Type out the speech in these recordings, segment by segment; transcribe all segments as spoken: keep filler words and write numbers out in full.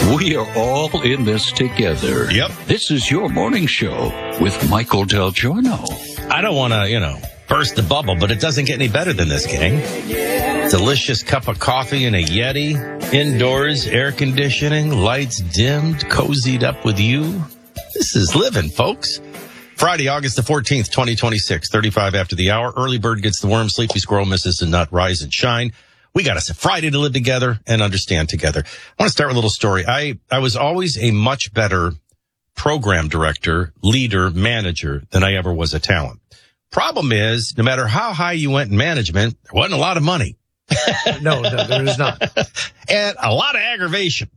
We are all in this together. Yep. This is your morning show with Michael Del Giorno. I don't want to, you know, burst the bubble, but it doesn't get any better than this, gang. Delicious cup of coffee and a Yeti, indoors, air conditioning, lights dimmed, cozied up with you. This is living, folks. Friday, August the fourteenth, twenty twenty-six, thirty-five after the hour. Early bird gets the worm, sleepy squirrel misses the nut, rise and shine. We got us a Friday to live together and understand together. I want to start with a little story. I, I was always a much better program director, leader, manager than I ever was a talent. Problem is, no matter how high you went in management, there wasn't a lot of money. no, no, there is not. And a lot of aggravation.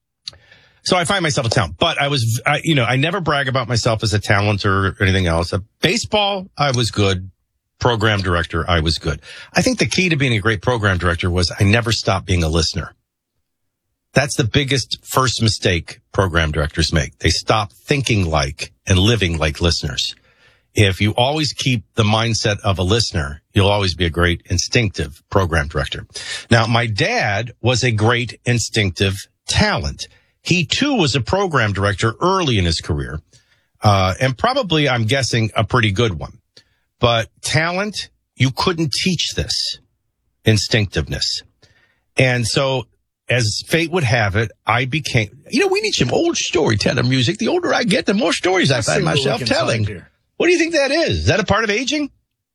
So I find myself a talent, but I was, I, you know, I never brag about myself as a talent or anything else. Uh, baseball, I was good. Program director, I was good. I think the key to being a great program director was I never stopped being a listener. That's the biggest first mistake program directors make. They stop thinking like and living like listeners. If you always keep the mindset of a listener, you'll always be a great instinctive program director. Now, my dad was a great instinctive talent. He too was a program director early in his career, uh, and probably, I'm guessing, a pretty good one. But talent, you couldn't teach this instinctiveness. And so as fate would have it, I became, you know, we need some old storyteller music. The older I get, the more stories I find myself telling. What do you think that is? Is that a part of aging?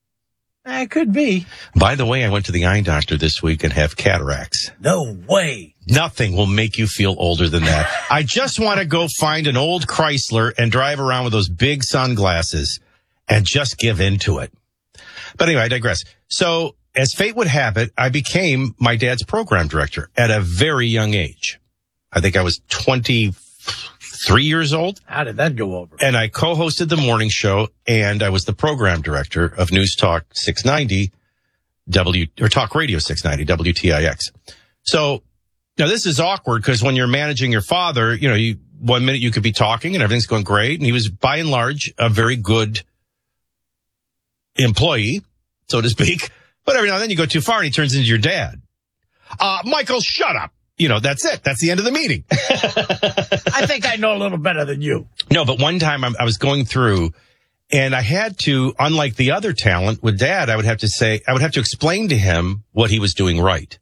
It could be. By the way, I went to the eye doctor this week and have cataracts. No way. Nothing will make you feel older than that. I just want to go find an old Chrysler and drive around with those big sunglasses and just give into it. But anyway, I digress. So as fate would have it, I became my dad's program director at a very young age. I think I was twenty-three years old. How did that go over? And I co-hosted the morning show, and I was the program director of News Talk six ninety W, or Talk Radio six ninety W T I X. So now this is awkward because when you're managing your father, you know, you, one minute you could be talking and everything's going great. And he was by and large a very good employee, so to speak. But every now and then you go too far and he turns into your dad. Uh, Michael, shut up. You know, that's it. That's the end of the meeting. I think I know a little better than you. No, but one time I, I was going through and I had to, unlike the other talent with dad, I would have to say, I would have to explain to him what he was doing right.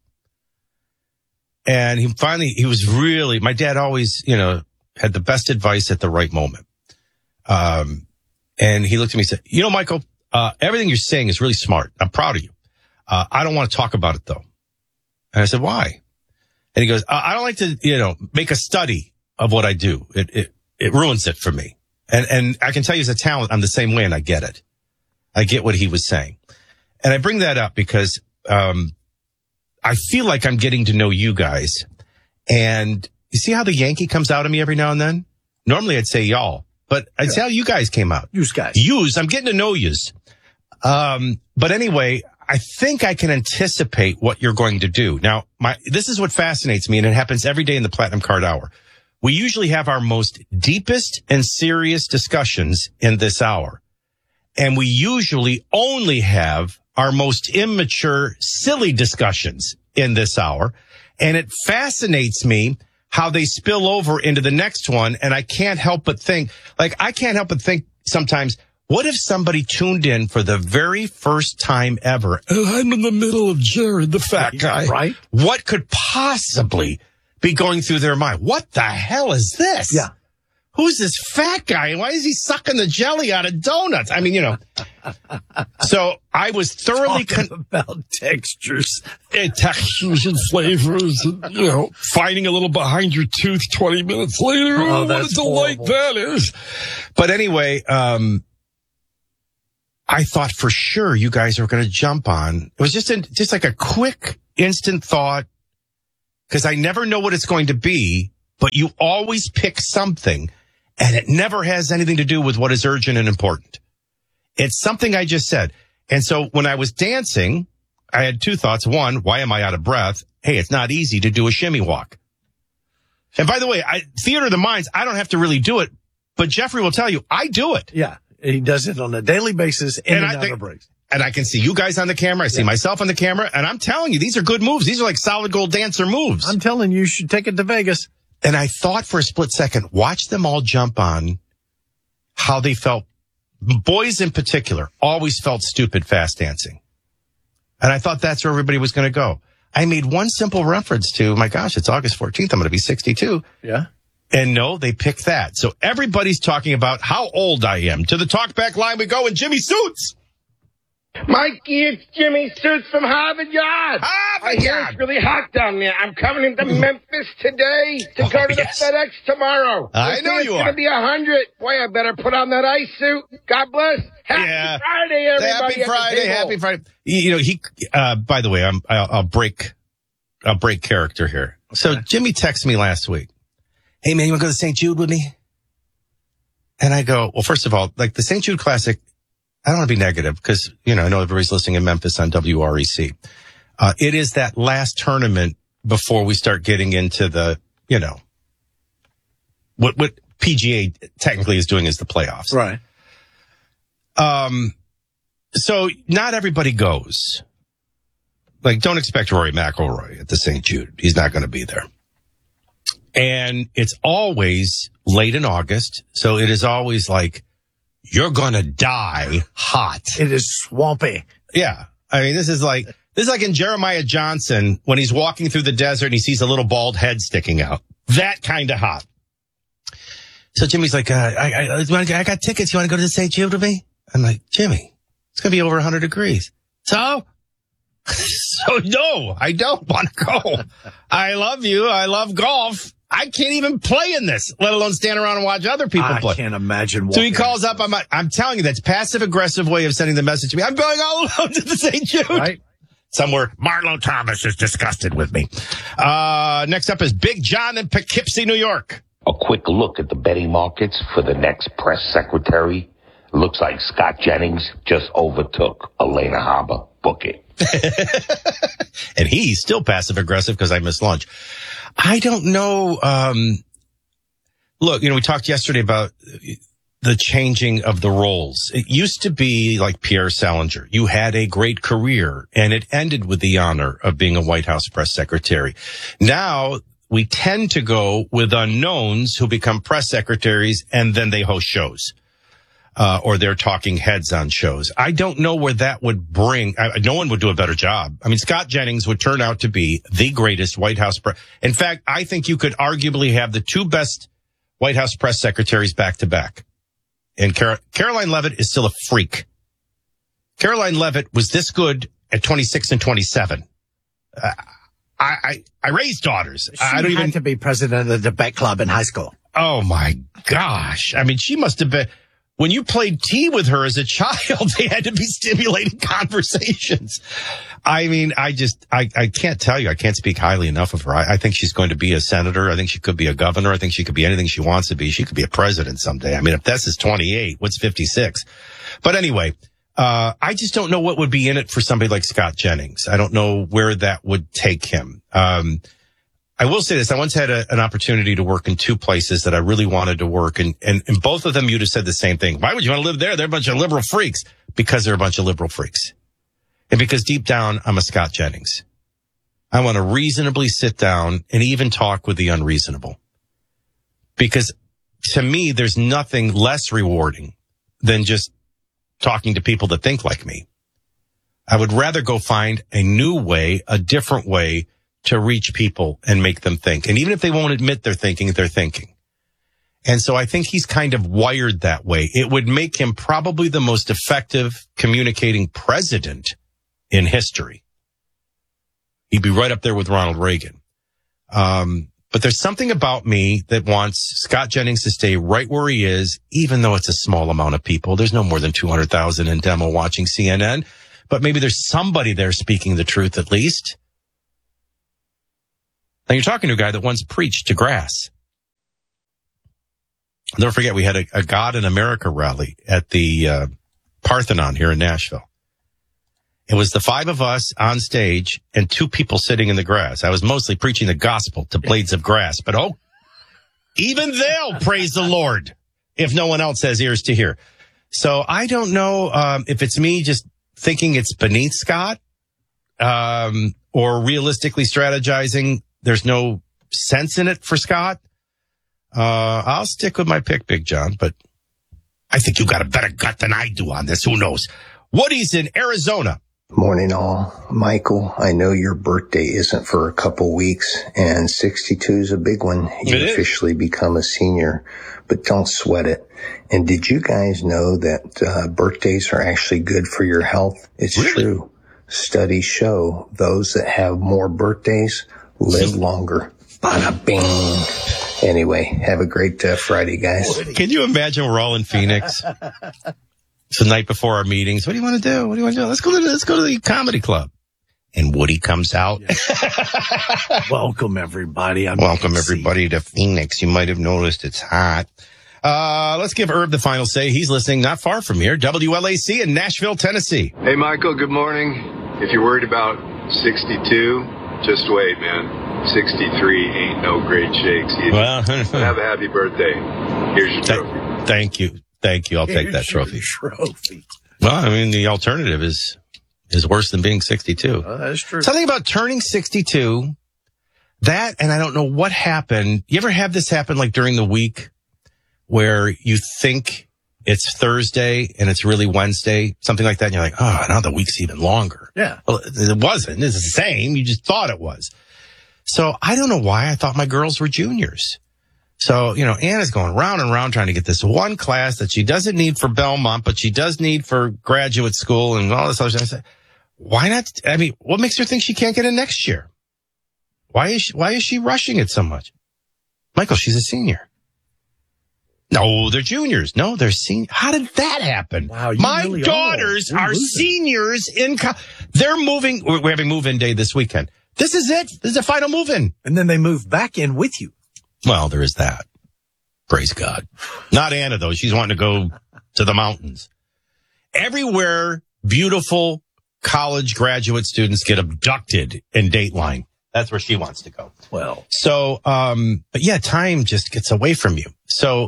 And he finally, he was really, my dad always, you know, had the best advice at the right moment. Um, and he looked at me and said, you know, Michael, Uh, everything you're saying is really smart. I'm proud of you. Uh, I don't want to talk about it though. And I said, why? And he goes, I, I don't like to, you know, make a study of what I do. It, it, it ruins it for me. And, and I can tell you as a talent, I'm the same way and I get it. I get what he was saying. And I bring that up because, um, I feel like I'm getting to know you guys. And you see how the Yankee comes out of me every now and then? Normally I'd say y'all, but I'd say how you guys came out. Yous guys. Yous. I'm getting to know yous. Um, but anyway, I think I can anticipate what you're going to do. Now, my, this is what fascinates me, and it happens every day in the Platinum Card Hour. We usually have our most deepest and serious discussions in this hour. And we usually only have our most immature, silly discussions in this hour. And it fascinates me how they spill over into the next one. And I can't help but think, like, I can't help but think sometimes, what if somebody tuned in for the very first time ever? I'm in the middle of Jared, the fat guy. Right. What could possibly be going through their mind? What the hell is this? Yeah. Who's this fat guy? And why is he sucking the jelly out of donuts? I mean, you know. So I was thoroughly con- con- about textures. and textures and flavors, and, you know, finding a little behind your tooth twenty minutes later. Oh, oh that's what a delight horrible. that is. But anyway, um, I thought for sure you guys were going to jump on. It was just a, just like a quick, instant thought, because I never know what it's going to be, but you always pick something, and it never has anything to do with what is urgent and important. It's something I just said. And so when I was dancing, I had two thoughts. One, why am I out of breath? Hey, it's not easy to do a shimmy walk. And by the way, I, theater of the minds, I don't have to really do it, but Jeffrey will tell you, I do it. Yeah. He does it on a daily basis in and, and I out think, of breaks. And I can see you guys on the camera. I see yeah. myself on the camera. And I'm telling you, these are good moves. These are like solid gold dancer moves. I'm telling you, you should take it to Vegas. And I thought for a split second, watch them all jump on how they felt. Boys in particular always felt stupid fast dancing. And I thought that's where everybody was going to go. I made one simple reference to, my gosh, it's August fourteenth. I'm going to be sixty-two. Yeah. And no, they picked that. So everybody's talking about how old I am. To the talkback line we go in Jimmy Suits. Mikey, it's Jimmy Suits from Harvard Yard. Harvard I hear Yard. it's really hot down there. I'm coming into Memphis today to Oh, go to yes. the FedEx tomorrow. I They know say you it's are. going to be a hundred. Boy, I better put on that ice suit. God bless. Happy Yeah. Friday, everybody. Happy at the Friday, table. happy Friday. You know, he, uh, by the way, I'm, I'll, I'll break, I'll break character here. So Okay. Jimmy texted me last week. Hey man, you want to go to Saint Jude with me? And I go, well, first of all, like the Saint Jude Classic, I don't want to be negative because, you know, I know everybody's listening in Memphis on W R E C. Uh, it is that last tournament before we start getting into the, you know, what, what P G A technically is doing is the playoffs. Right. Um, so not everybody goes. Like, don't expect Rory McIlroy at the Saint Jude. He's not going to be there. And it's always late in August. So it is always like, you're going to die hot. It is swampy. Yeah. I mean, this is like, this is like in Jeremiah Johnson when he's walking through the desert and he sees a little bald head sticking out. That kind of hot. So Jimmy's like, uh, I, I, I got tickets. You want to go to the Saint Jude with me? I'm like, Jimmy, it's going to be over one hundred degrees. So? So no, I don't want to go. I love you. I love golf. I can't even play in this, let alone stand around and watch other people I play. can't imagine. So he walking calls up. into I'm, I'm telling you, that's passive aggressive way of sending the message to me. I'm going all alone to the Saint Jude. this, Right. Somewhere, Marlo Thomas is disgusted with me. Uh, next up is Big John in Poughkeepsie, New York. A quick look at the betting markets for the next press secretary. Looks like Scott Jennings just overtook Elena Haba. Book it. And he's still passive aggressive because I missed lunch. I don't know. Um, look, you know, we talked yesterday about the changing of the roles. It used to be like Pierre Salinger. You had a great career and it ended with the honor of being a White House press secretary. Now we tend to go with unknowns who become press secretaries and then they host shows. Uh, or they're talking heads on shows. I don't know where that would bring. I, no one would do a better job. I mean, Scott Jennings would turn out to be the greatest White House press. In fact, I think you could arguably have the two best White House press secretaries back to back. And Car- Caroline Leavitt is still a freak. Caroline Leavitt was this good at twenty-six and twenty-seven. Uh, I, I, I raised daughters. She I don't had even. to be president of the debate club in high school. Oh my gosh. I mean, she must have been. When you played tea with her as a child, they had to be stimulating conversations. I mean, I just, I, I can't tell you. I can't speak highly enough of her. I, I think she's going to be a senator. I think she could be a governor. I think she could be anything she wants to be. She could be a president someday. I mean, if this is twenty-eight, what's fifty-six? But anyway, uh, I just don't know what would be in it for somebody like Scott Jennings. I don't know where that would take him. Um, I will say this. I once had a, an opportunity to work in two places that I really wanted to work. And, and, and both of them, you'd have said the same thing. Why would you want to live there? They're a bunch of liberal freaks. Because they're a bunch of liberal freaks. And because deep down, I'm a Scott Jennings. I want to reasonably sit down and even talk with the unreasonable. Because to me, there's nothing less rewarding than just talking to people that think like me. I would rather go find a new way, a different way to reach people and make them think. And even if they won't admit they're thinking, they're thinking. And so I think he's kind of wired that way. It would make him probably the most effective communicating president in history. He'd be right up there with Ronald Reagan. Um, but there's something about me that wants Scott Jennings to stay right where he is, even though it's a small amount of people. There's no more than two hundred thousand in demo watching C N N, but maybe there's somebody there speaking the truth at least. Now you're talking to a guy that once preached to grass. Never forget, we had a, a God in America rally at the uh, Parthenon here in Nashville. It was the five of us on stage and two people sitting in the grass. I was mostly preaching the gospel to blades of grass, but oh, even they'll praise the Lord if no one else has ears to hear. So I don't know um, if it's me just thinking it's beneath Scott um, or realistically strategizing. There's no sense in it for Scott. Uh, I'll stick with my pick, Big John, but I think you got a better gut than I do on this. Who knows? Woody's in Arizona. Morning all. Michael, I know your birthday isn't for a couple weeks, and sixty-two is a big one. You It is. officially become a senior, but don't sweat it. And did you guys know that uh, birthdays are actually good for your health? It's Really? true. Studies show those that have more birthdays live longer. Bada bing. Anyway, have a great uh, Friday, guys. Can you imagine we're all in Phoenix? It's the night before our meetings. What do you want to do? What do you want to do? Let's go to the, let's go to the comedy club. And Woody comes out. Welcome, everybody. I'm Welcome, P C. everybody, to Phoenix. You might have noticed it's hot. Uh, let's give Herb the final say. He's listening not far from here. W L A C in Nashville, Tennessee. Hey, Michael, good morning. If you're worried about sixty-two, just wait, man. sixty-three ain't no great shakes either. Well, Have a happy birthday. Here's your th- trophy. thank you. Thank you. I'll take that Here's your trophy. Trophy. Well, I mean, the alternative is, is worse than being sixty-two. Oh, that's true. Something about turning sixty-two, that, and I don't know what happened. You ever have this happen like during the week where you think it's Thursday and it's really Wednesday, something like that. And you're like, oh, now the week's even longer. Yeah. Well, it wasn't. It's the same. You just thought it was. So I don't know why I thought my girls were juniors. So, you know, Anna's going round and round trying to get this one class that she doesn't need for Belmont, but she does need for graduate school and all this other stuff. I said, why not? I mean, what makes her think she can't get in next year? Why is she, why is she rushing it so much? Michael, she's a senior. No, they're juniors. No, they're senior. How did that happen? Wow, you My really are. daughters You're are losing. seniors in co- they're moving. We're having move-in day this weekend. This is it. This is the final move-in. And then they move back in with you. Well, there is that. Praise God. Not Anna, though. She's wanting to go to the mountains. Everywhere beautiful college graduate students get abducted in Dateline. That's where she wants to go. Well, So, um, but yeah, time just gets away from you. So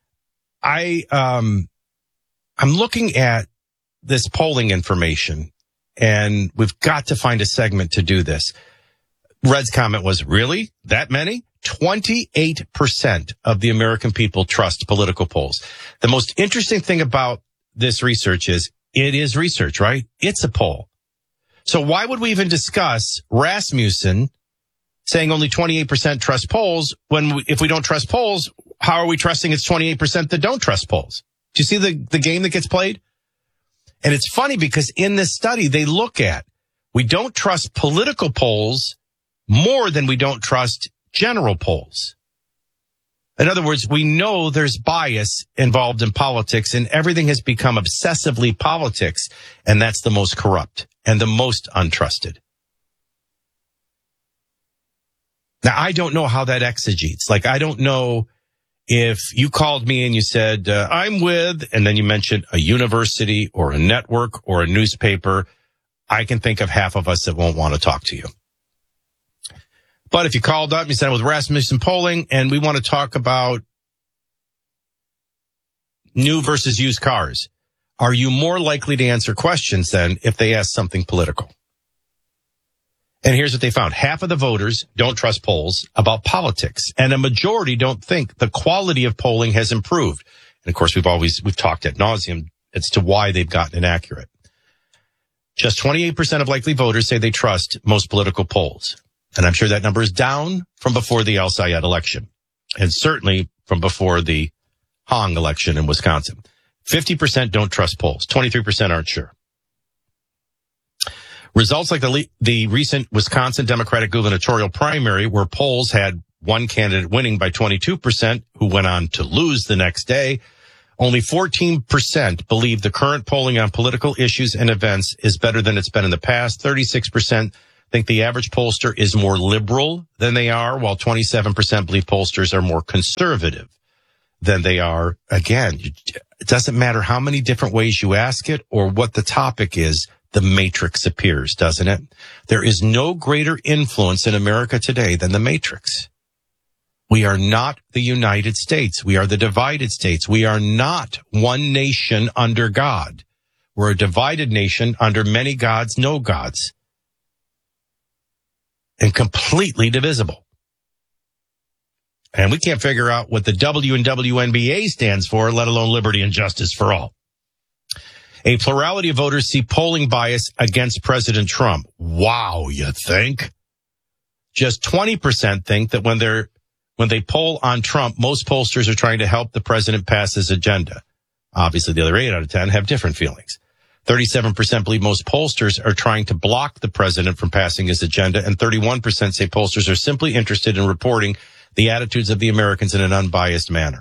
I, um, I'm looking at this polling information and we've got to find a segment to do this. Red's comment was, really? That many? twenty-eight percent of the American people trust political polls. The most interesting thing about this research is it is research, right? It's a poll. So why would we even discuss Rasmussen saying only twenty-eight percent trust polls when we, if we don't trust polls, how are we trusting it's twenty-eight percent that don't trust polls? Do you see the, the game that gets played? And it's funny because in this study, they look at, we don't trust political polls more than we don't trust general polls. In other words, we know there's bias involved in politics and everything has become obsessively politics. And that's the most corrupt and the most untrusted. Now, I don't know how that exegetes. Like, I don't know if you called me and you said, uh, I'm with, and then you mentioned a university or a network or a newspaper. I can think of half of us that won't want to talk to you. But if you called up, you said, with Rasmussen polling, and we want to talk about new versus used cars, are you more likely to answer questions then if they ask something political? And here's what they found. Half of the voters don't trust polls about politics, and a majority don't think the quality of polling has improved. And of course, we've always, we've talked ad nauseum as to why they've gotten inaccurate. Just twenty-eight percent of likely voters say they trust most political polls. And I'm sure that number is down from before the El Sayed election, and certainly from before the Hong election in Wisconsin. fifty percent don't trust polls. twenty-three percent aren't sure. Results like the le- the recent Wisconsin Democratic gubernatorial primary, where polls had one candidate winning by twenty-two percent, who went on to lose the next day. Only fourteen percent believe the current polling on political issues and events is better than it's been in the past. thirty-six percent think the average pollster is more liberal than they are, while twenty-seven percent believe pollsters are more conservative than they are. Again, it doesn't matter how many different ways you ask it or what the topic is, the matrix appears, doesn't it? There is no greater influence in America today than the matrix. We are not the United States. We are the divided states. We are not one nation under God. We're a divided nation under many gods, no gods, and completely divisible. And we can't figure out what the W in W N B A stands for, let alone liberty and justice for all. A plurality of voters see polling bias against President Trump. Wow, you think? Just twenty percent think that when they're when they poll on Trump, most pollsters are trying to help the president pass his agenda. Obviously, the other eight out of ten have different feelings. thirty-seven percent believe most pollsters are trying to block the president from passing his agenda, and thirty-one percent say pollsters are simply interested in reporting the attitudes of the Americans in an unbiased manner.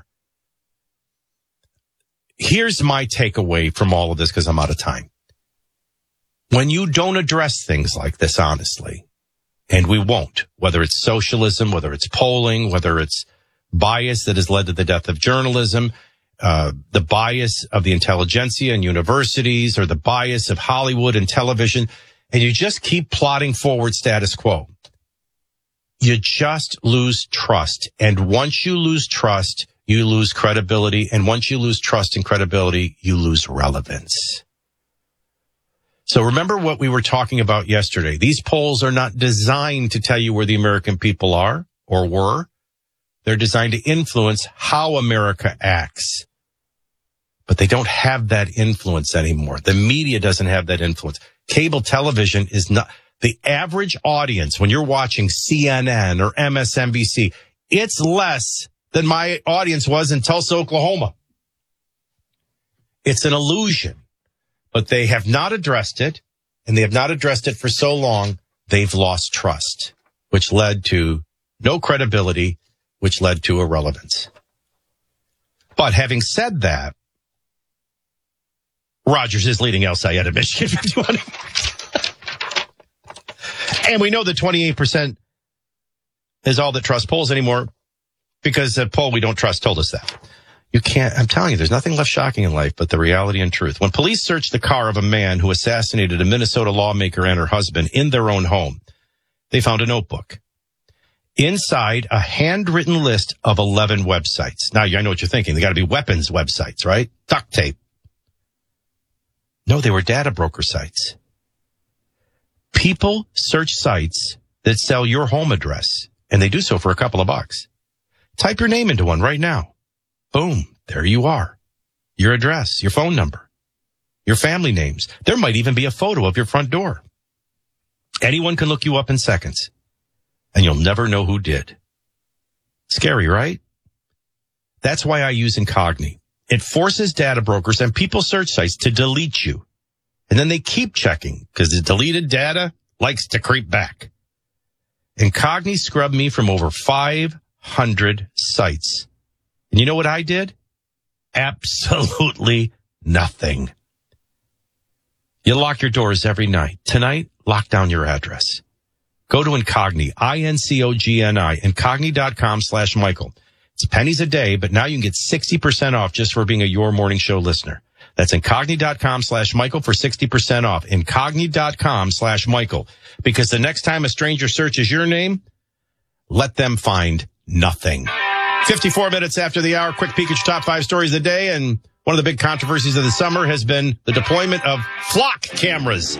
Here's my takeaway from all of this, because I'm out of time. When you don't address things like this honestly, and we won't, whether it's socialism, whether it's polling, whether it's bias that has led to the death of journalism, uh, the bias of the intelligentsia and universities, or the bias of Hollywood and television, and you just keep plodding forward status quo, you just lose trust. And once you lose trust, you lose credibility. And once you lose trust and credibility, you lose relevance. So remember what we were talking about yesterday. These polls are not designed to tell you where the American people are or were. They're designed to influence how America acts. But they don't have that influence anymore. The media doesn't have that influence. Cable television is not, the average audience when you're watching C N N or M S N B C, it's less than my audience was in Tulsa, Oklahoma. It's an illusion, but they have not addressed it, and they have not addressed it for so long, they've lost trust, which led to no credibility, which led to irrelevance. But having said that, Rogers is leading El Sayed at Michigan fifty-one. And we know that twenty-eight percent is all that trust polls anymore, because the poll we don't trust told us that. You can't, I'm telling you, there's nothing left shocking in life but the reality and truth. When police searched the car of a man who assassinated a Minnesota lawmaker and her husband in their own home, they found a notebook. Inside, a handwritten list of eleven websites. Now, I know what you're thinking. They got to be weapons websites, right? Duct tape. No, they were data broker sites. People search sites that sell your home address, and they do so for a couple of bucks. Type your name into one right now. Boom, there you are. Your address, your phone number, your family names. There might even be a photo of your front door. Anyone can look you up in seconds, and you'll never know who did. Scary, right? That's why I use Incogni. It forces data brokers and people search sites to delete you. And then they keep checking because the deleted data likes to creep back. Incogni scrubbed me from over five hundred sites. And you know what I did? Absolutely nothing. You lock your doors every night. Tonight, lock down your address. Go to Incogni, I N C O G N I, Incogni.com slash Michael. It's pennies a day, but now you can get sixty percent off just for being a Your Morning Show listener. That's Incogni.com slash Michael for sixty percent off. Incogni.com slash Michael. Because the next time a stranger searches your name, let them find nothing. fifty-four minutes after the hour, quick peek at your top five stories of the day. And one of the big controversies of the summer has been the deployment of flock cameras.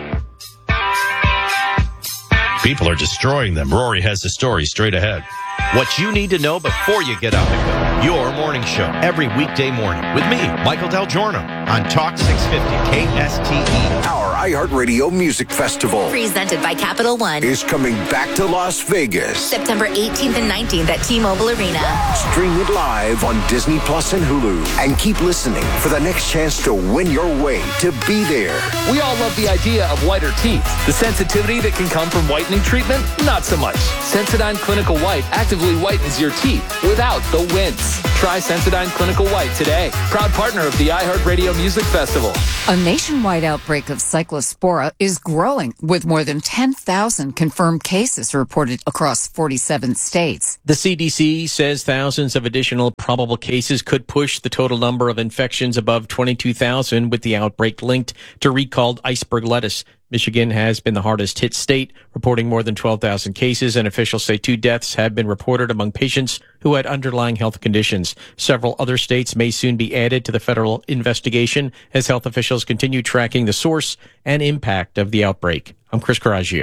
People are destroying them. Rory has the story straight ahead. What you need to know before you get up and go. Your morning show every weekday morning with me, Michael Del Giorno, on Talk six fifty K S T E. Our iHeartRadio Music Festival, presented by Capital One, is coming back to Las Vegas. September eighteenth and nineteenth at T-Mobile Arena. Stream it live on Disney Plus and Hulu. And keep listening for the next chance to win your way to be there. We all love the idea of whiter teeth. The sensitivity that can come from whitening treatment? Not so much. Sensodyne Clinical White actively whitens your teeth without the wince. Try Sensodyne Clinical White today. Proud partner of the iHeartRadio Music Festival. A nationwide outbreak of cyclospora is growing, with more than ten thousand confirmed cases reported across forty-seven states. The C D C says thousands of additional probable cases could push the total number of infections above twenty-two thousand, with the outbreak linked to recalled iceberg lettuce. Michigan has been the hardest hit state, reporting more than twelve thousand cases, and officials say two deaths have been reported among patients who had underlying health conditions. Several other states may soon be added to the federal investigation as health officials continue tracking the source and impact of the outbreak. I'm Chris Coraggio.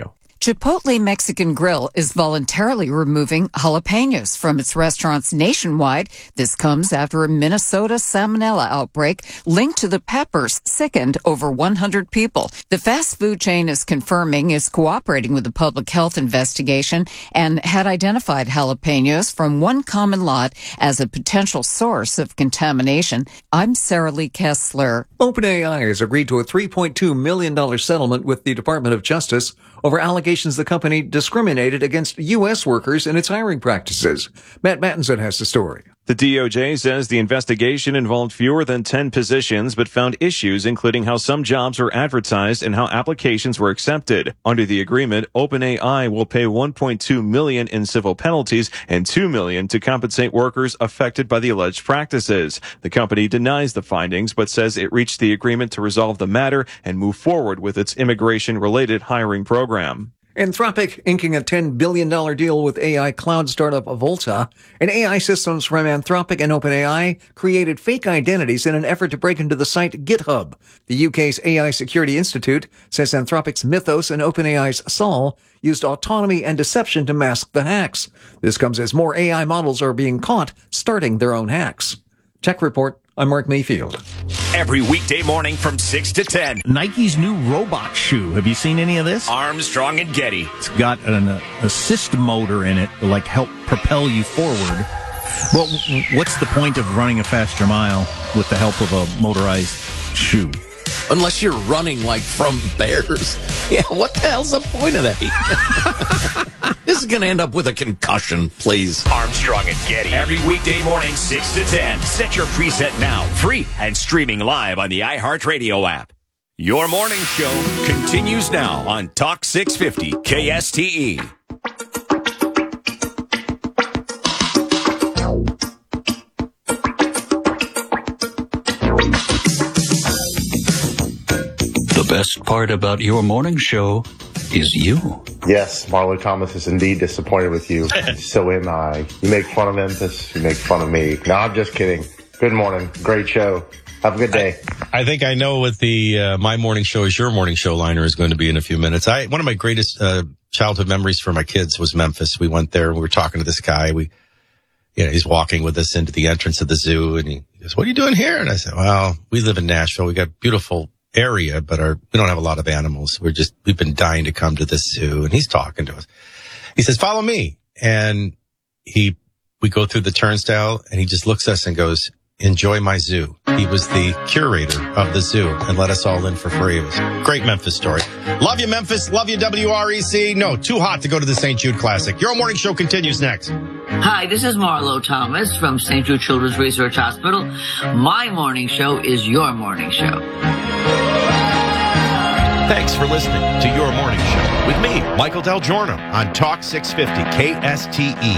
Chipotle Mexican Grill is voluntarily removing jalapenos from its restaurants nationwide. This comes after a Minnesota salmonella outbreak linked to the peppers sickened over one hundred people. The fast food chain is confirming it's cooperating with the public health investigation and had identified jalapenos from one common lot as a potential source of contamination. I'm Sarah Lee Kessler. OpenAI has agreed to a three point two million dollars settlement with the Department of Justice over allegations the company discriminated against U S workers in its hiring practices. Matt Mattinson has the story. The D O J says the investigation involved fewer than ten positions, but found issues including how some jobs were advertised and how applications were accepted. Under the agreement, OpenAI will pay one point two million dollars in civil penalties and two million dollars to compensate workers affected by the alleged practices. The company denies the findings, but says it reached the agreement to resolve the matter and move forward with its immigration-related hiring program. Anthropic inking a ten billion dollars deal with A I cloud startup Volta, and A I systems from Anthropic and OpenAI created fake identities in an effort to break into the site GitHub. The U K's A I Security Institute says Anthropic's Mythos and OpenAI's Sol used autonomy and deception to mask the hacks. This comes as more A I models are being caught starting their own hacks. Tech Report, I'm Mark Mayfield. Every weekday morning from six to ten. Nike's new robot shoe. Have you seen any of this? Armstrong and Getty. It's got an uh, assist motor in it to like help propel you forward. Well, what's the point of running a faster mile with the help of a motorized shoe? Unless you're running like from bears. Yeah, what the hell's the point of that? This is going to end up with a concussion, please. Armstrong and Getty. Every weekday morning, six to ten. Set your preset now. Free and streaming live on the iHeartRadio app. Your morning show continues now on Talk six fifty K S T E. The best part about your morning show is you. Yes, Marlo Thomas is indeed disappointed with you. So am I. You make fun of Memphis, you make fun of me. No, I'm just kidding. Good morning. Great show. Have a good day. I, I think I know what the uh, my morning show is your morning show liner is going to be in a few minutes. I one of my greatest uh, childhood memories for my kids was Memphis. We went there and we were talking to this guy. We, you know, he's walking with us into the entrance of the zoo and he goes, "What are you doing here?" And I said, "Well, we live in Nashville. We got beautiful area, but our, we don't have a lot of animals. We're just, we've been dying to come to this zoo." And he's talking to us. He says, "Follow me." And he, we go through the turnstile and he just looks at us and goes, "Enjoy my zoo." He was the curator of the zoo and let us all in for free. It was a great Memphis story. Love you, Memphis. Love you, W R E C. No, too hot to go to the Saint Jude Classic. Your morning show continues next. Hi, this is Marlo Thomas from Saint Jude Children's Research Hospital. My morning show is your morning show. Thanks for listening to Your Morning Show with me, Michael Del Giorno, on Talk six fifty K S T E.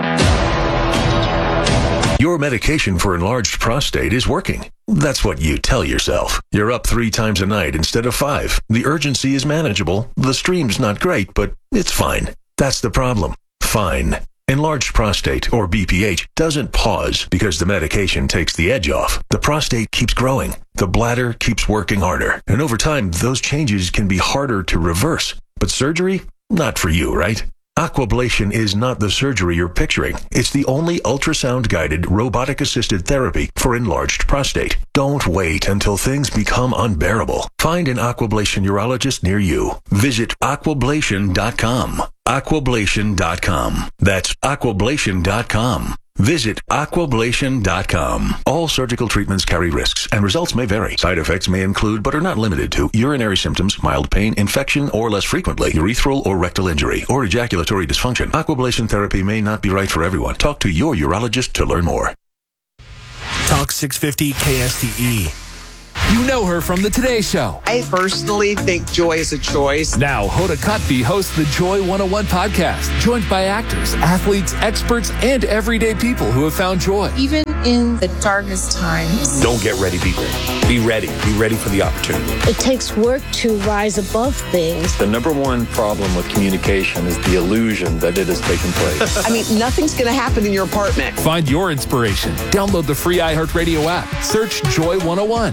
Your medication for enlarged prostate is working. That's what you tell yourself. You're up three times a night instead of five. The urgency is manageable. The stream's not great, but it's fine. That's the problem. Fine. Enlarged prostate, or B P H, doesn't pause because the medication takes the edge off. The prostate keeps growing. The bladder keeps working harder. And over time, those changes can be harder to reverse. But surgery? Not for you, right? Aquablation is not the surgery you're picturing. It's the only ultrasound-guided, robotic-assisted therapy for enlarged prostate. Don't wait until things become unbearable. Find an Aquablation urologist near you. Visit aquablation dot com. aquablation dot com. That's aquablation dot com. Visit aquablation dot com. All surgical treatments carry risks, and results may vary. Side effects may include, but are not limited to, urinary symptoms, mild pain, infection, or less frequently, urethral or rectal injury, or ejaculatory dysfunction. Aquablation therapy may not be right for everyone. Talk to your urologist to learn more. Talk six fifty K S T E. You know her from the Today Show. I personally think joy is a choice. Now, Hoda Kotb hosts the Joy one oh one podcast, joined by actors, athletes, experts, and everyday people who have found joy. Even in the darkest times. Don't get ready, be ready. Be ready. Be ready for the opportunity. It takes work to rise above things. The number one problem with communication is the illusion that it has taken place. I mean, nothing's going to happen in your apartment. Find your inspiration. Download the free iHeartRadio app. Search Joy one oh one and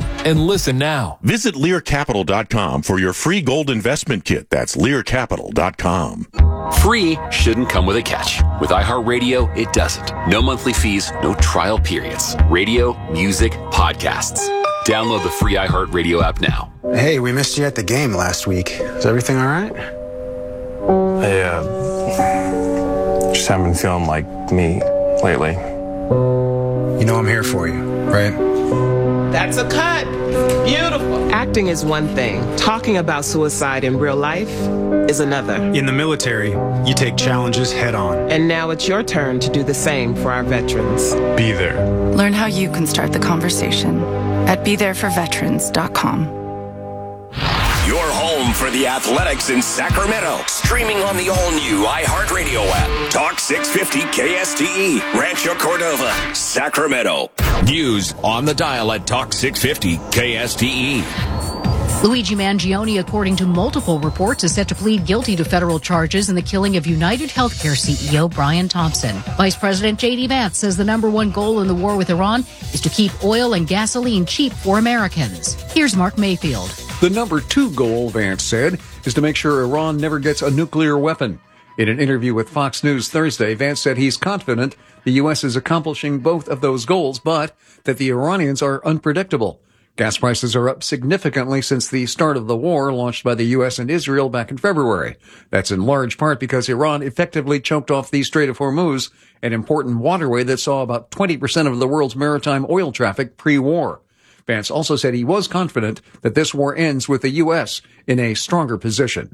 Listen now. Visit Lear Capital dot com for your free gold investment kit. That's Lear Capital dot com. Free shouldn't come with a catch. With iHeartRadio, it doesn't. No monthly fees, no trial periods. Radio, music, podcasts. Download the free iHeartRadio app now. Hey, we missed you at the game last week. Is everything all right? I, uh, just haven't been feeling like me lately. You know I'm here for you, right? That's a cut. Beautiful. Acting is one thing. Talking about suicide in real life is another. In the military, you take challenges head on. And now it's your turn to do the same for our veterans. Be there. Learn how you can start the conversation at be there for veterans dot com. Your home for the Athletics in Sacramento. Streaming on the all-new iHeartRadio app. Talk six fifty K S T E. Rancho Cordova, Sacramento. News on the dial at Talk six fifty K S T E. Luigi Mangione, according to multiple reports, is set to plead guilty to federal charges in the killing of United Healthcare C E O Brian Thompson. Vice President J D Vance says the number one goal in the war with Iran is to keep oil and gasoline cheap for Americans. Here's Mark Mayfield. The number two goal, Vance said, is to make sure Iran never gets a nuclear weapon. In an interview with Fox News Thursday, Vance said he's confident the U S is accomplishing both of those goals, but that the Iranians are unpredictable. Gas prices are up significantly since the start of the war launched by the U S and Israel back in February. That's in large part because Iran effectively choked off the Strait of Hormuz, an important waterway that saw about twenty percent of the world's maritime oil traffic pre-war. Vance also said he was confident that this war ends with the U S in a stronger position.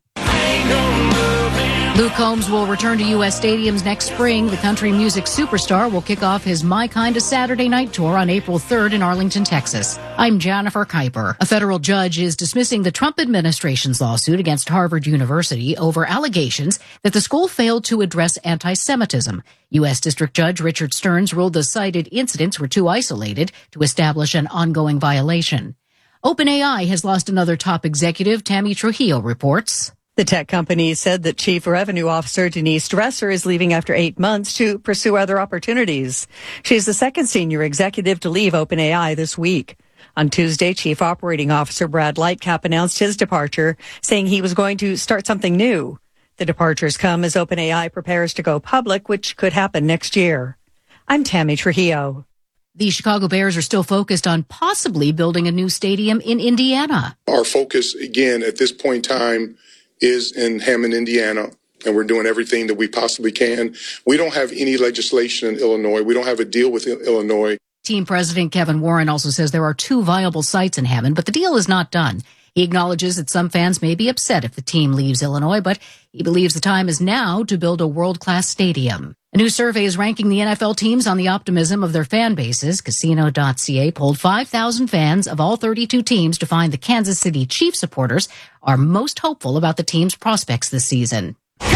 Luke Combs will return to U S stadiums next spring. The country music superstar will kick off his My Kind of Saturday Night tour on April third in Arlington, Texas. I'm Jennifer Kuiper. A federal judge is dismissing the Trump administration's lawsuit against Harvard University over allegations that the school failed to address anti-Semitism. U S District Judge Richard Stearns ruled the cited incidents were too isolated to establish an ongoing violation. OpenAI has lost another top executive. Tammy Trujillo reports. The tech company said that Chief Revenue Officer Denise Dresser is leaving after eight months to pursue other opportunities. She's the second senior executive to leave OpenAI this week. On Tuesday, Chief Operating Officer Brad Lightcap announced his departure, saying he was going to start something new. The departures come as OpenAI prepares to go public, which could happen next year. I'm Tammy Trujillo. The Chicago Bears are still focused on possibly building a new stadium in Indiana. Our focus, again, at this point in time, is in Hammond, Indiana, and we're doing everything that we possibly can. We don't have any legislation in Illinois. We don't have a deal with Illinois. Team President Kevin Warren also says there are two viable sites in Hammond, but the deal is not done. He acknowledges that some fans may be upset if the team leaves Illinois, but he believes the time is now to build a world-class stadium. A new survey is ranking the N F L teams on the optimism of their fan bases. Casino dot C A polled five thousand fans of all thirty-two teams to find the Kansas City Chiefs supporters are most hopeful about the team's prospects this season.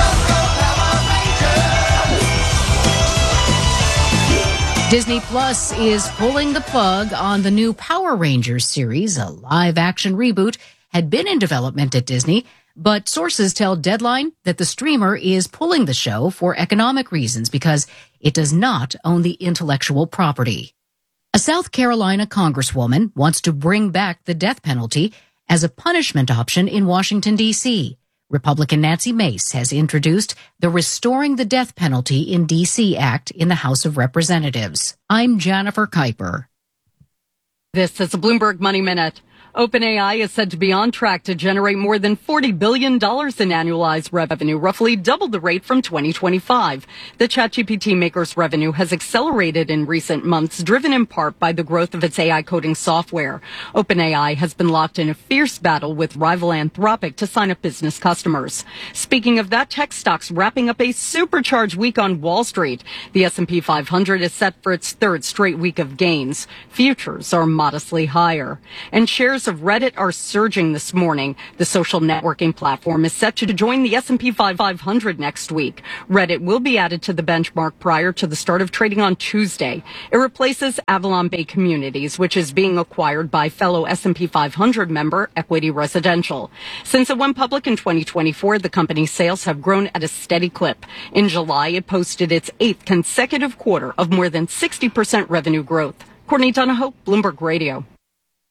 Disney Plus is pulling the plug on the new Power Rangers series. A live-action reboot had been in development at Disney, but sources tell Deadline that the streamer is pulling the show for economic reasons because it does not own the intellectual property. A South Carolina congresswoman wants to bring back the death penalty as a punishment option in Washington, D C Republican Nancy Mace has introduced the Restoring the Death Penalty in D C Act in the House of Representatives. I'm Jennifer Kuiper. This is a Bloomberg Money Minute. OpenAI is said to be on track to generate more than forty billion dollars in annualized revenue, roughly double the rate from twenty twenty-five. The ChatGPT maker's revenue has accelerated in recent months, driven in part by the growth of its A I coding software. OpenAI has been locked in a fierce battle with rival Anthropic to sign up business customers. Speaking of that, tech stocks wrapping up a supercharged week on Wall Street. The S and P five hundred is set for its third straight week of gains. Futures are modestly higher. And shares of Reddit are surging this morning. The social networking platform is set to join the S and P five hundred next week. Reddit will be added to the benchmark prior to the start of trading on Tuesday. It replaces Avalon Bay Communities, which is being acquired by fellow S and P five hundred member Equity Residential. Since it went public in twenty twenty-four, the company's sales have grown at a steady clip. In July, it posted its eighth consecutive quarter of more than sixty percent revenue growth. Courtney Donahoe, Bloomberg Radio.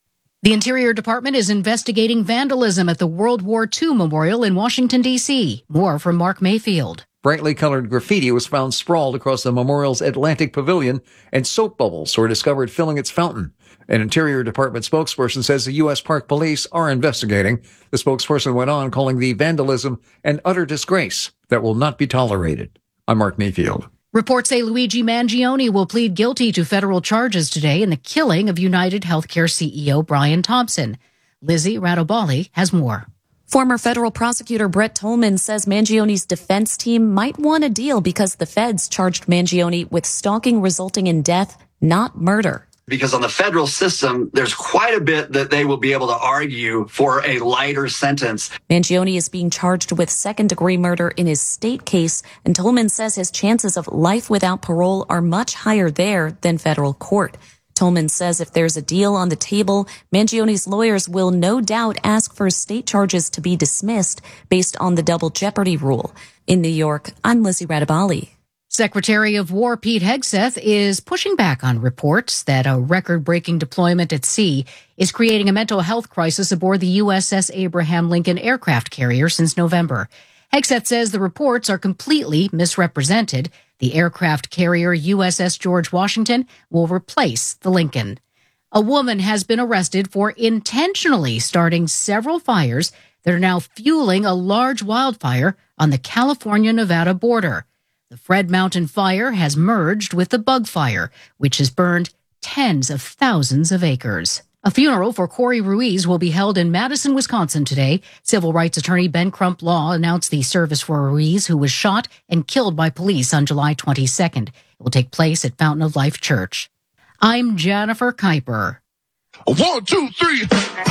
The Interior Department is investigating vandalism at the World War Two Memorial in Washington, D C More from Mark Mayfield. Brightly colored graffiti was found sprawled across the memorial's Atlantic Pavilion, and soap bubbles were discovered filling its fountain. An Interior Department spokesperson says the U S. Park Police are investigating. The spokesperson went on calling the vandalism an utter disgrace that will not be tolerated. I'm Mark Mayfield. Reports say Luigi Mangione will plead guilty to federal charges today in the killing of United Healthcare C E O Brian Thompson. Lizzie Radobali has more. Former federal prosecutor Brett Tolman says Mangione's defense team might want a deal because the feds charged Mangione with stalking resulting in death, not murder. Because on the federal system, there's quite a bit that they will be able to argue for a lighter sentence. Mangione is being charged with second-degree murder in his state case, and Tolman says his chances of life without parole are much higher there than federal court. Tolman says if there's a deal on the table, Mangione's lawyers will no doubt ask for state charges to be dismissed based on the double jeopardy rule. In New York, I'm Lizzie Radabali. Secretary of War Pete Hegseth is pushing back on reports that a record-breaking deployment at sea is creating a mental health crisis aboard the U S S Abraham Lincoln aircraft carrier since November. Hegseth says the reports are completely misrepresented. The aircraft carrier U S S George Washington will replace the Lincoln. A woman has been arrested for intentionally starting several fires that are now fueling a large wildfire on the California-Nevada border. The Fred Mountain Fire has merged with the Bug Fire, which has burned tens of thousands of acres. A funeral for Corey Ruiz will be held in Madison, Wisconsin today. Civil rights attorney Ben Crump Law announced the service for Ruiz, who was shot and killed by police on July twenty-second. It will take place at Fountain of Life Church. I'm Jennifer Kuiper. One, two, three.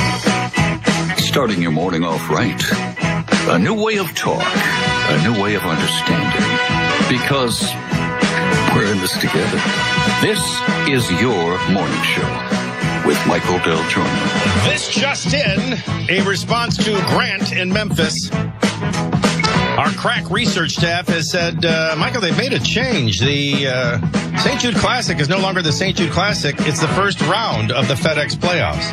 Starting your morning off right. A new way of talk. A new way of understanding. Because we're in this together. This is your morning show with Michael Del Giorno. This just in, a response to Grant in Memphis. Our crack research staff has said, uh, Michael, they've made a change. The uh, Saint Jude Classic is no longer the Saint Jude Classic. It's the first round of the FedEx playoffs.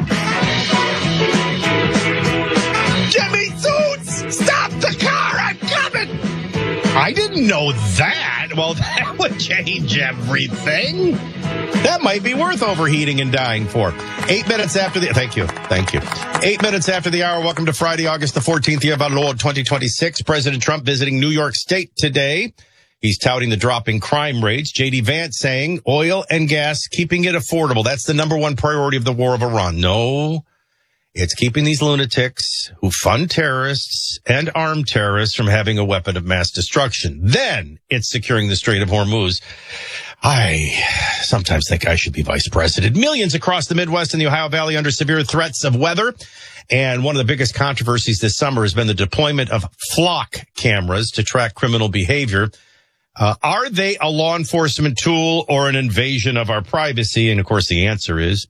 Jimmy Toots! Stop the car! I'm coming! I didn't know that. Well, that would change everything. That might be worth overheating and dying for. Eight minutes after the... Thank you. Thank you. Eight minutes after the hour. Welcome to Friday, August the fourteenth, year of our Lord, twenty twenty-six. President Trump visiting New York State today. He's touting the dropping crime rates. J D. Vance saying oil and gas, keeping it affordable. That's the number one priority of the war of Iran. No, it's keeping these lunatics who fund terrorists and armed terrorists from having a weapon of mass destruction. Then it's securing the Strait of Hormuz. I sometimes think I should be vice president. Millions across the Midwest and the Ohio Valley under severe threats of weather. And one of the biggest controversies this summer has been the deployment of flock cameras to track criminal behavior. Uh, are they a law enforcement tool or an invasion of our privacy? And of course, the answer is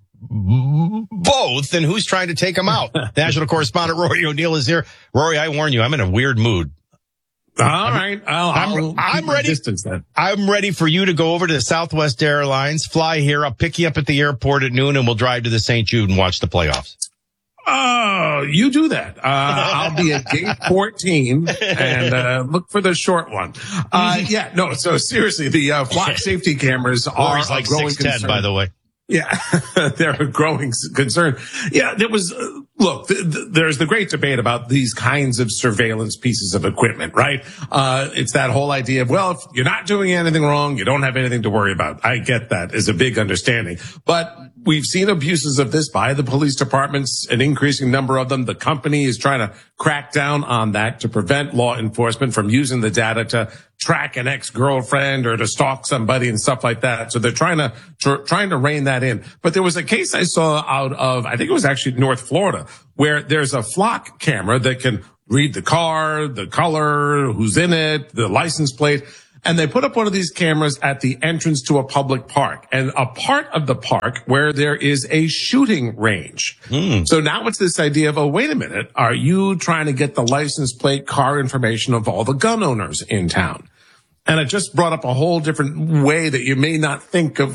both. And who's trying to take them out? National correspondent Rory O'Neill is here. Rory, I warn you, I'm in a weird mood. All I'm, right. I'll, I'm, I'll I'm ready. Distance then. I'm ready for you to go over to Southwest Airlines, fly here. I'll pick you up at the airport at noon and we'll drive to the Saint Jude and watch the playoffs. Oh, you do that. Uh, I'll be at gate fourteen and, uh, look for the short one. Uh, yeah, no, so seriously, the, uh, flock safety cameras are Rory's like a growing six ten, concern. by the way. Yeah, they're a growing concern. Yeah, there was, uh, look, th- th- there's the great debate about these kinds of surveillance pieces of equipment, right? Uh, it's that whole idea of, well, if you're not doing anything wrong, you don't have anything to worry about. I get that is a big understanding, but we've seen abuses of this by the police departments, an increasing number of them. The company is trying to crack down on that to prevent law enforcement from using the data to track an ex-girlfriend or to stalk somebody and stuff like that. So they're trying to, tr- trying to rein that in. But there was a case I saw out of, I think it was actually North Florida, where there's a flock camera that can read the car, the color, who's in it, the license plate. And they put up one of these cameras at the entrance to a public park, and a part of the park where there is a shooting range. Mm. So now it's this idea of, oh, wait a minute. Are you trying to get the license plate car information of all the gun owners in town? And it just brought up a whole different way that you may not think of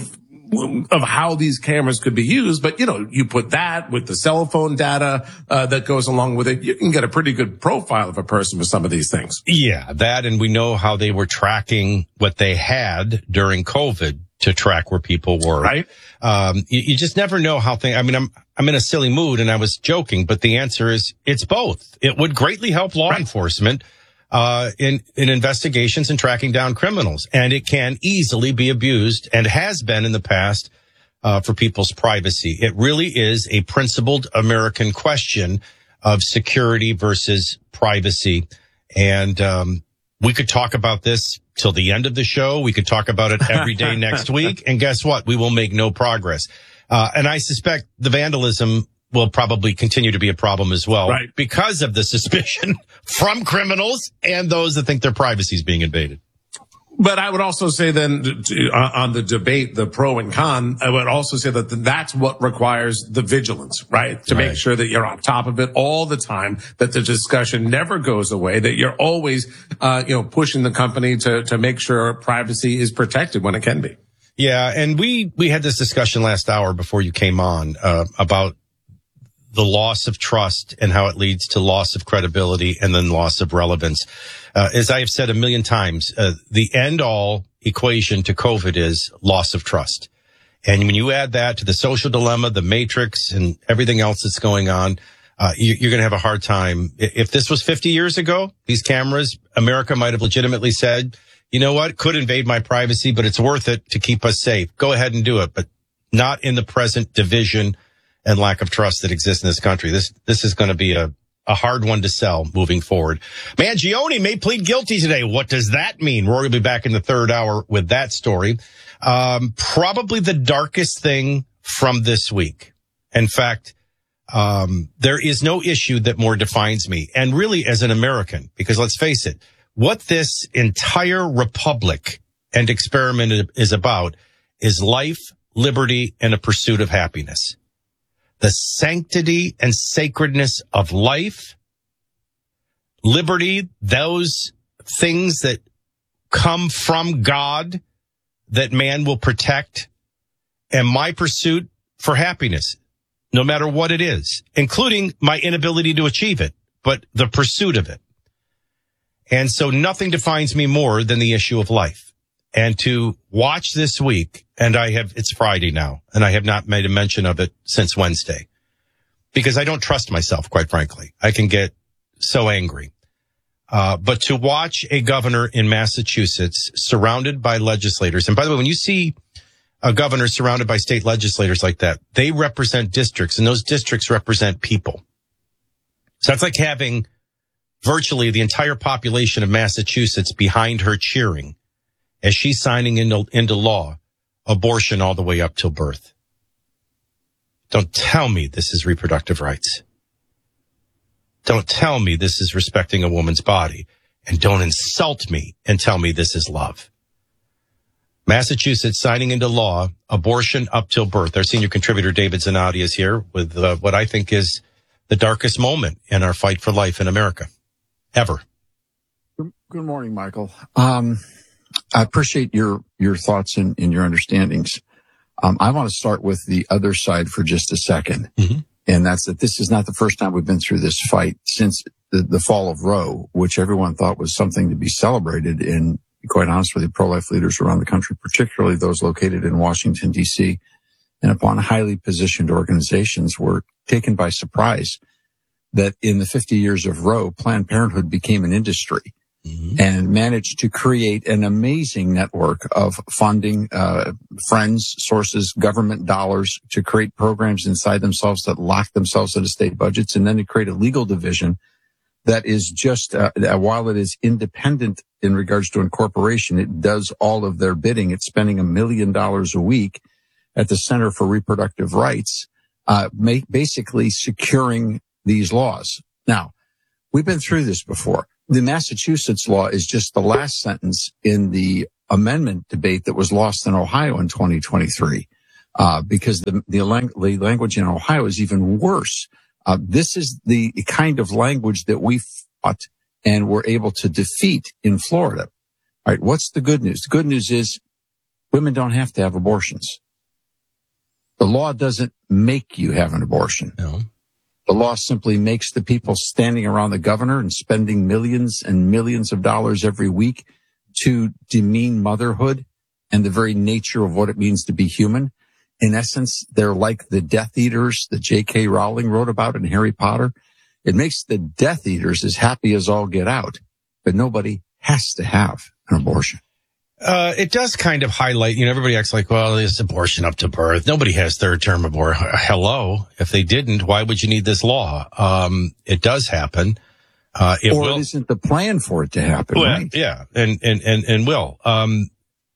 of how these cameras could be used. But, you know, you put that with the cell phone data uh, that goes along with it, you can get a pretty good profile of a person with some of these things. Yeah, that, and we know how they were tracking what they had during COVID to track where people were. Right. Um, you, you just never know how things, I mean, I'm, I'm in a silly mood and I was joking, but the answer is it's both. It would greatly help law right. enforcement, uh, in, in investigations and tracking down criminals. And it can easily be abused and has been in the past, uh, for people's privacy. It really is a principled American question of security versus privacy. And, um, we could talk about this till the end of the show. We could talk about it every day next week. And guess what? We will make no progress. Uh, and I suspect the vandalism will probably continue to be a problem as well. Right. Because of the suspicion from criminals and those that think their privacy is being invaded. But I would also say then to, uh, on the debate, the pro and con, I would also say that that's what requires the vigilance, right? To Right. make sure that you're on top of it all the time, that the discussion never goes away, that you're always, uh, you know, pushing the company to, to make sure privacy is protected when it can be. Yeah. And we, we had this discussion last hour before you came on, uh, about the loss of trust and how it leads to loss of credibility and then loss of relevance. Uh, as I have said a million times, uh, the end all equation to COVID is loss of trust. And when you add that to the social dilemma, the matrix and everything else that's going on, uh, you, you're going to have a hard time. If this was fifty years ago, these cameras, America might have legitimately said, you know what, could invade my privacy, but it's worth it to keep us safe. Go ahead and do it, but not in the present division and lack of trust that exists in this country. This, this is going to be a, a hard one to sell moving forward. Mangione may plead guilty today. What does that mean? Rory will be back in the third hour with that story. Um, probably the darkest thing from this week. In fact, um, there is no issue that more defines me. And really as an American, because let's face it, what this entire republic and experiment is about is life, liberty, and a pursuit of happiness. The sanctity and sacredness of life, liberty, those things that come from God that man will protect, and my pursuit for happiness, no matter what it is, including my inability to achieve it, but the pursuit of it. And so nothing defines me more than the issue of life. And to watch this week, and I have, it's Friday now, and I have not made a mention of it since Wednesday, because I don't trust myself, quite frankly. I can get so angry. Uh, but to watch a governor in Massachusetts surrounded by legislators, and by the way, when you see a governor surrounded by state legislators like that, they represent districts, and those districts represent people. So that's like having virtually the entire population of Massachusetts behind her cheering as she's signing into, into law abortion all the way up till birth. Don't tell me this is reproductive rights. Don't tell me this is respecting a woman's body. And don't insult me and tell me this is love. Massachusetts signing into law abortion up till birth. Our senior contributor David Zanotti is here with uh, what I think is the darkest moment in our fight for life in America ever. Good morning, Michael. Um, I appreciate your, your thoughts and, and your understandings. Um, I want to start with the other side for just a second. Mm-hmm. And that's that this is not the first time we've been through this fight since the, the fall of Roe, which everyone thought was something to be celebrated. And quite honest with you, pro-life leaders around the country, particularly those located in Washington, D C, and upon highly positioned organizations, were taken by surprise that in the fifty years of Roe, Planned Parenthood became an industry. Mm-hmm. And managed to create an amazing network of funding, uh, friends, sources, government dollars to create programs inside themselves that lock themselves into state budgets, and then to create a legal division that is just, uh, while it is independent in regards to incorporation, it does all of their bidding. It's spending a million dollars a week at the Center for Reproductive Rights, uh, make, basically securing these laws. Now, we've been through this before. The Massachusetts law is just the last sentence in the amendment debate that was lost in Ohio in twenty twenty-three, uh, because the, the, lang- the language in Ohio is even worse. Uh, this is the kind of language that we fought and were able to defeat in Florida. All right, what's the good news? The good news is women don't have to have abortions. The law doesn't make you have an abortion. No. The law simply makes the people standing around the governor and spending millions and millions of dollars every week to demean motherhood and the very nature of what it means to be human. In essence, they're like the Death Eaters that J K. Rowling wrote about in Harry Potter. It makes the Death Eaters as happy as all get out, but nobody has to have an abortion. Uh, it does kind of highlight, you know, everybody acts like, well, there's abortion up to birth. Nobody has third term abortion. Hello. If they didn't, why would you need this law? Um, it does happen. Uh, it or will, it isn't the plan for it to happen, well, right? Yeah. And, and, and, and will, um,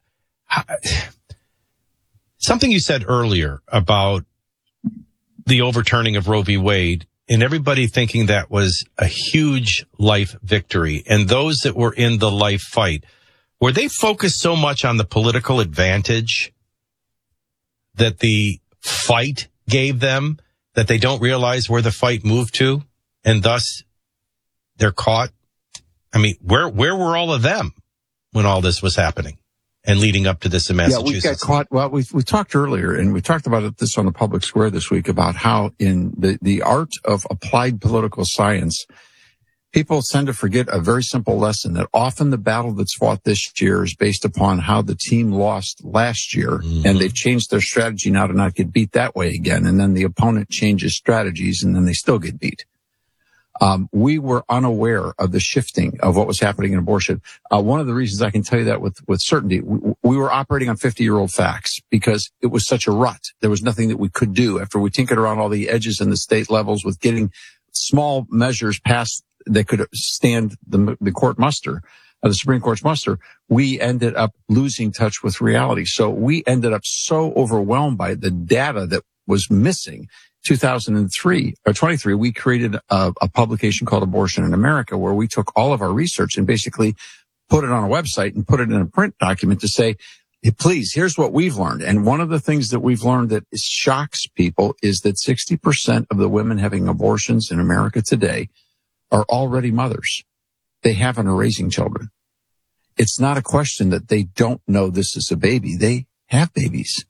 something you said earlier about the overturning of Roe v. Wade and everybody thinking that was a huge life victory. And those that were in the life fight, were they focused so much on the political advantage that the fight gave them that they don't realize where the fight moved to, and thus they're caught? I mean, where where were all of them when all this was happening and leading up to this in Massachusetts? Yeah, we got caught. Well, we we talked earlier, and we talked about it, this on the Public Square this week, about how in the, the art of applied political science, people tend to forget a very simple lesson, that often the battle that's fought this year is based upon how the team lost last year, mm-hmm. and they've changed their strategy now to not get beat that way again, and then the opponent changes strategies, and then they still get beat. Um, we were unaware of the shifting of what was happening in abortion. Uh, one of the reasons I can tell you that with, with certainty, we, we were operating on fifty-year-old facts because it was such a rut. There was nothing that we could do after we tinkered around all the edges in the state levels with getting small measures passed that could stand the, the court muster, uh, the Supreme Court's muster. We ended up losing touch with reality. So we ended up so overwhelmed by the data that was missing. two thousand three or twenty-three, we created a, a publication called Abortion in America, where we took all of our research and basically put it on a website and put it in a print document to say, hey, please, here's what we've learned. And one of the things that we've learned that shocks people is that sixty percent of the women having abortions in America today are already mothers. They haven't are raising children. It's not a question that they don't know this is a baby. They have babies.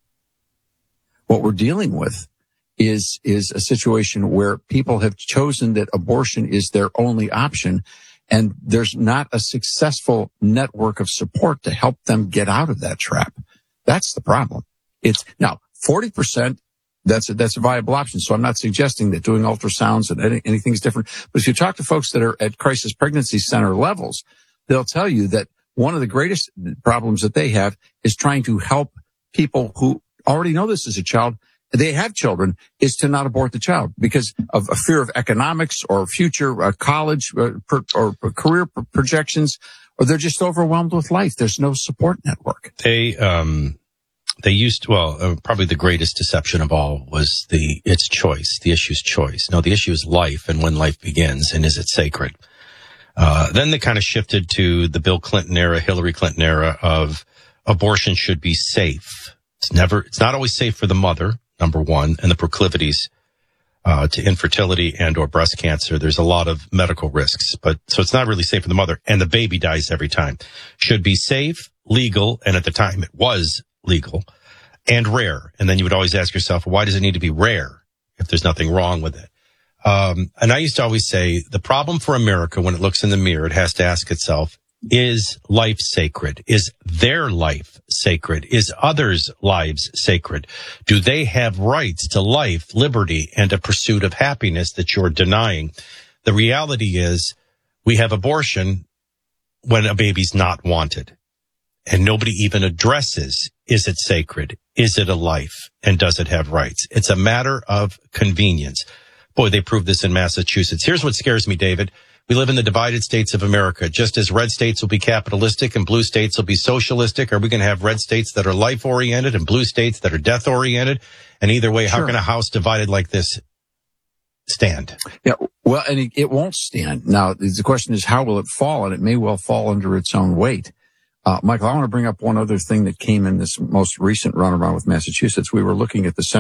What we're dealing with is, is a situation where people have chosen that abortion is their only option, and there's not a successful network of support to help them get out of that trap. That's the problem. It's now forty percent. That's a, that's a viable option. So I'm not suggesting that doing ultrasounds and any, anything's different. But if you talk to folks that are at crisis pregnancy center levels, they'll tell you that one of the greatest problems that they have is trying to help people who already know this as a child, they have children, is to not abort the child because of a fear of economics or future uh, college uh, per, or career projections, or they're just overwhelmed with life. There's no support network. They, um, they used, well, uh, probably the greatest deception of all was the, it's choice. The issue's choice. No, the issue is life and when life begins, and is it sacred? Uh, then they kind of shifted to the Bill Clinton era, Hillary Clinton era of abortion should be safe. It's never, it's not always safe for the mother, number one, and the proclivities uh, to infertility and or breast cancer. There's a lot of medical risks, but so it's not really safe for the mother, and the baby dies every time. Should be safe, legal, and at the time it was legal, and rare. And then you would always ask yourself, why does it need to be rare if there's nothing wrong with it? Um, and I used to always say the problem for America when it looks in the mirror, it has to ask itself, is life sacred? Is their life sacred? Is others' lives sacred? Do they have rights to life, liberty, and a pursuit of happiness that you're denying? The reality is we have abortion when a baby's not wanted, and nobody even addresses, is it sacred? Is it a life? And does it have rights? It's a matter of convenience. Boy, they proved this in Massachusetts. Here's what scares me, David. We live in the divided states of America. Just as red states will be capitalistic and blue states will be socialistic, are we going to have red states that are life-oriented and blue states that are death-oriented? And either way, sure. How can a house divided like this stand? Yeah, well, and it, it won't stand. Now, the question is, how will it fall? And it may well fall under its own weight. Uh, Michael, I want to bring up one other thing that came in this most recent runaround with Massachusetts. We were looking at the